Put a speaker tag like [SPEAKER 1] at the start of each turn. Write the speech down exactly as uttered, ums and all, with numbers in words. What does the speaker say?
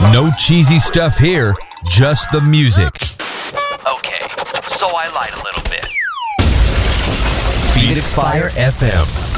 [SPEAKER 1] No cheesy stuff here, just the music.
[SPEAKER 2] Okay, so I lied a little bit.
[SPEAKER 1] Phoenix Fire F M.